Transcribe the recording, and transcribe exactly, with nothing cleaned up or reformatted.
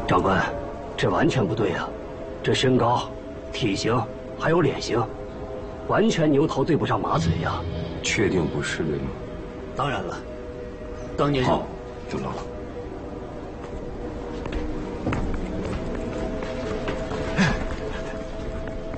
长官，这完全不对啊！这身高、体型还有脸型，完全牛头对不上马嘴呀！ 确定不是对吗？ 当然了，当年好，就到了。